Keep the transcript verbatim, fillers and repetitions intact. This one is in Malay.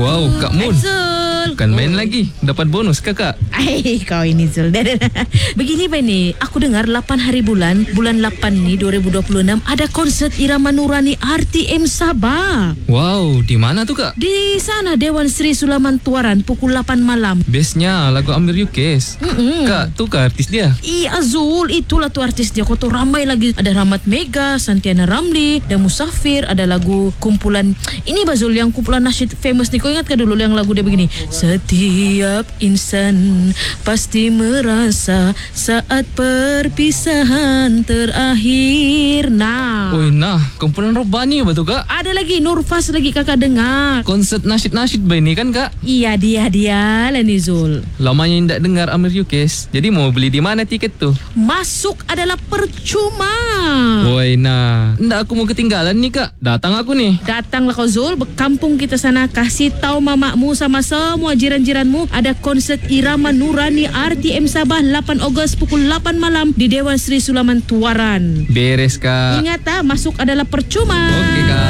Wow, Kak Mun. Zul. Bukan main lagi. Dapat bonus kakak. Ay, kau ini Zul. Begini Pak ni, aku dengar lapan hari bulan, bulan lapan ni dua ribu dua puluh enam ada konsert Irama Nurani R T M Sabah. Wow, di mana tuh kak? Di sana Dewan Sri Sulaman Tuaran pukul lapan malam. Bestnya lagu Amir Yukes. Mm-mm. Kak, tuh kak artis dia. Iya Zul, itulah tuh artis dia. Kau tuh ramai lagi. Ada Rahmat Mega, Santiana Ramli, dan Musafir. Ada lagu kumpulan ini Bazul, yang kumpulan nasyid famous nih. Kau ingat ke dulu yang lagu dia begini? Setiap insan pasti merasa saat perpisahan terakhir. Nah, Oi, nah, kumpulan Robani apa tuh kak? ada lagi Nurfas lagi kakak dengar. Konsert nasyid-nasyid ba ini kan kak? Iya dia dia lah ni Zul. Lamanya tidak dengar Amir Yukes. Jadi mau beli di mana tiket tuh? Masuk adalah percuma. Woi, nah, ndak aku mau ketinggalan nih kak. Datang aku nih. Datanglah kau Zul, berkampung kita sana. Kasih tahu mamamu sama semua jiran-jiranmu ada konsert Irama Nurani R T M Sabah lapan Ogos pukul lapan malam di Dewan Sri Sulaman Tuaran. Beres kak. Ingat ah, masuk adalah percuma. Oke kak.